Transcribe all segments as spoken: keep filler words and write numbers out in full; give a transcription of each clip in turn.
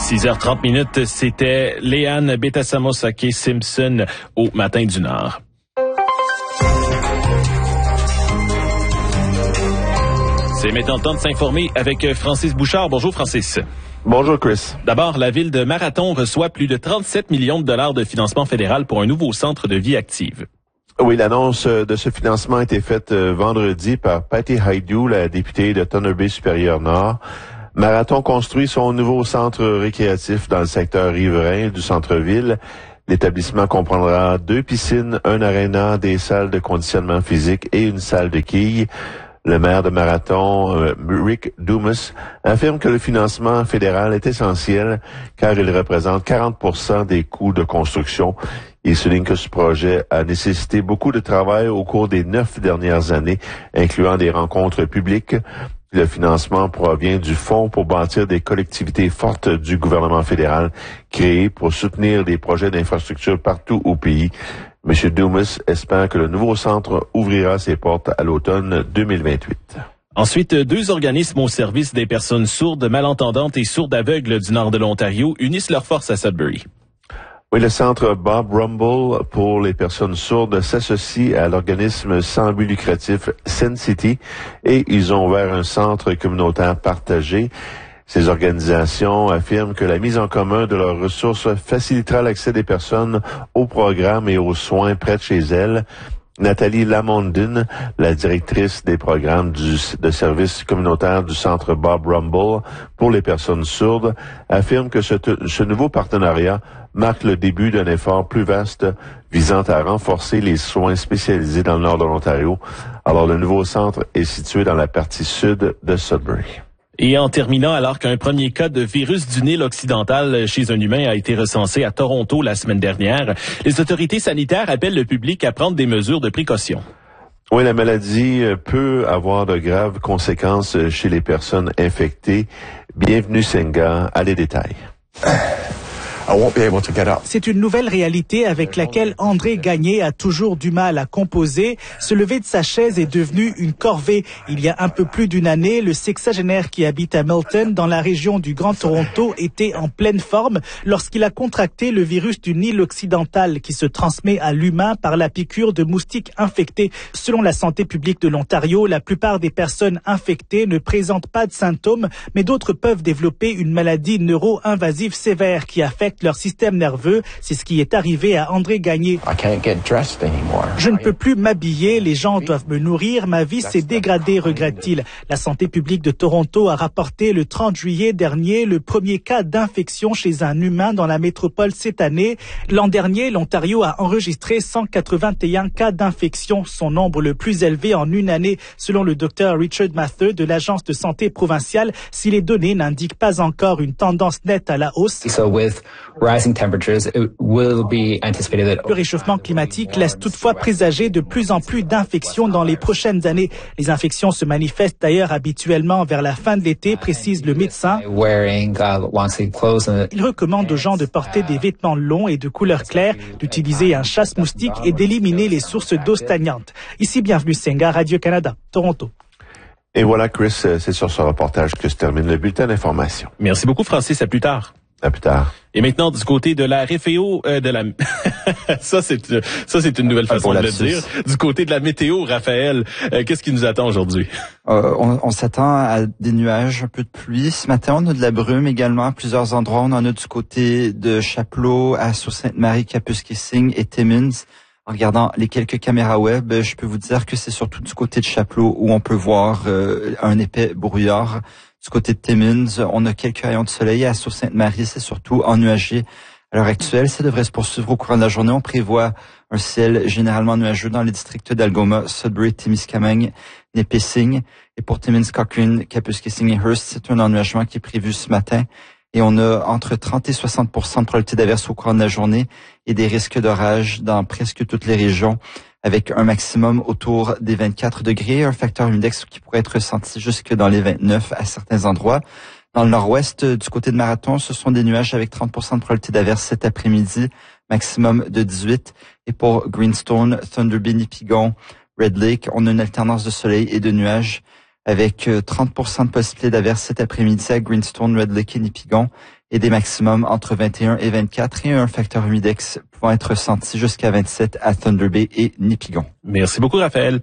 six heures trente minutes, c'était Léane Betasamosake-Simpson au Matin du Nord. C'est maintenant le temps de s'informer avec Francis Bouchard. Bonjour Francis. Bonjour Chris. D'abord, la ville de Marathon reçoit plus de trente-sept millions de dollars de financement fédéral pour un nouveau centre de vie active. Oui, l'annonce de ce financement a été faite vendredi par Patty Hajdu, la députée de Thunder Bay-Supérieur-Nord. Marathon construit son nouveau centre récréatif dans le secteur riverain du centre-ville. L'établissement comprendra deux piscines, un aréna, des salles de conditionnement physique et une salle de quilles. Le maire de Marathon, Rick Dumas, affirme que le financement fédéral est essentiel car il représente quarante pour cent des coûts de construction. Il souligne que ce projet a nécessité beaucoup de travail au cours des neuf dernières années, incluant des rencontres publiques. Le financement provient du Fonds pour bâtir des collectivités fortes du gouvernement fédéral, créé pour soutenir des projets d'infrastructure partout au pays. M. Dumas espère que le nouveau centre ouvrira ses portes à l'automne deux mille vingt-huit. Ensuite, deux organismes au service des personnes sourdes, malentendantes et sourdes aveugles du nord de l'Ontario unissent leurs forces à Sudbury. Oui, le centre Bob Rumble pour les personnes sourdes s'associe à l'organisme sans but lucratif Sen-City et ils ont ouvert un centre communautaire partagé. Ces organisations affirment que la mise en commun de leurs ressources facilitera l'accès des personnes aux programmes et aux soins près de chez elles. Nathalie Lamondin, la directrice des programmes du, de services communautaires du centre Bob Rumble pour les personnes sourdes, affirme que ce, ce nouveau partenariat marque le début d'un effort plus vaste visant à renforcer les soins spécialisés dans le nord de l'Ontario. Alors, le nouveau centre est situé dans la partie sud de Sudbury. Et en terminant, alors qu'un premier cas de virus du Nil occidental chez un humain a été recensé à Toronto la semaine dernière, les autorités sanitaires appellent le public à prendre des mesures de précaution. Oui, la maladie peut avoir de graves conséquences chez les personnes infectées. Bienvenue Senga, à les détails. C'est une nouvelle réalité avec laquelle André Gagné a toujours du mal à composer. Se lever de sa chaise est devenu une corvée. Il y a un peu plus d'une année, le sexagénaire qui habite à Milton, dans la région du Grand Toronto, était en pleine forme lorsqu'il a contracté le virus du Nil occidental qui se transmet à l'humain par la piqûre de moustiques infectés. Selon la santé publique de l'Ontario, la plupart des personnes infectées ne présentent pas de symptômes, mais d'autres peuvent développer une maladie neuro-invasive sévère qui affecte leur système nerveux. C'est ce qui est arrivé à André Gagné. Je ne peux plus m'habiller, les gens doivent me nourrir, ma vie s'est dégradée, regrette-t-il. La santé publique de Toronto a rapporté le trente juillet dernier le premier cas d'infection chez un humain dans la métropole cette année. L'an dernier, l'Ontario a enregistré cent quatre-vingt-un cas d'infection, son nombre le plus élevé en une année, selon le docteur Richard Mather de l'Agence de santé provinciale, si les données n'indiquent pas encore une tendance nette à la hausse. Le réchauffement climatique laisse toutefois présager de plus en plus d'infections dans les prochaines années. Les infections se manifestent d'ailleurs habituellement vers la fin de l'été, précise le médecin. Il recommande aux gens de porter des vêtements longs et de couleur claire, d'utiliser un chasse-moustique et d'éliminer les sources d'eau stagnantes. Ici, bienvenue Senga, Radio-Canada, Toronto. Et voilà, Chris, c'est sur ce reportage que se termine le bulletin d'information. Merci beaucoup, Francis. À plus tard. À plus tard. Et maintenant, du côté de la Réféo, euh, de la, ça c'est, ça c'est une nouvelle façon de le dire. Du côté de la météo, Raphaël, euh, qu'est-ce qui nous attend aujourd'hui? Euh, on, on s'attend à des nuages, un peu de pluie. Ce matin, on a de la brume également à plusieurs endroits. On en a du côté de Chapleau, à Sault-Sainte-Marie, Kapuskasing et Timmins. En regardant les quelques caméras web, je peux vous dire que c'est surtout du côté de Chapleau où on peut voir euh, un épais brouillard. Du côté de Timmins, on a quelques rayons de soleil. À Sault-Sainte-Marie, c'est surtout ennuagé à l'heure actuelle. Ça devrait se poursuivre au courant de la journée. On prévoit un ciel généralement nuageux dans les districts d'Algoma, Sudbury, Témiscamingue, Nipissing. Et pour Timmins, Cochrane, Kapuskasing et Hearst, c'est un ennuagement qui est prévu ce matin. Et on a entre trente et soixante pour cent de probabilité d'averse au courant de la journée et des risques d'orage dans presque toutes les régions, avec un maximum autour des vingt-quatre degrés, un facteur index qui pourrait être ressenti jusque dans les vingt-neuf à certains endroits. Dans le nord-ouest, du côté de Marathon, ce sont des nuages avec trente pour cent de probabilité d'averse cet après-midi, maximum de dix-huit. Et pour Greenstone, Thunder Bay, Nipigon, Red Lake, on a une alternance de soleil et de nuages avec trente pour cent de possibilité d'averse cet après-midi à Greenstone, Red Lake et Nipigon et des maximums entre vingt et un et vingt-quatre et un facteur humidex pouvant être ressenti jusqu'à vingt-sept à Thunder Bay et Nipigon. Merci beaucoup, Raphaël.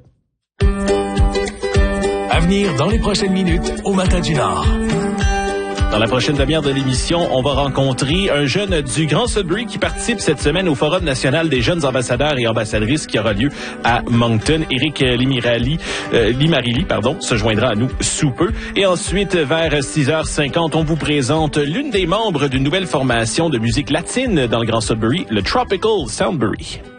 À venir dans les prochaines minutes au Matin du Nord. Dans la prochaine demi-heure de l'émission, on va rencontrer un jeune du Grand Sudbury qui participe cette semaine au Forum national des jeunes ambassadeurs et ambassadrices qui aura lieu à Moncton. Éric Limirali, euh, Limarili, pardon, se joindra à nous sous peu. Et ensuite, vers six heures cinquante, on vous présente l'une des membres d'une nouvelle formation de musique latine dans le Grand Sudbury, le Tropical Soundbury.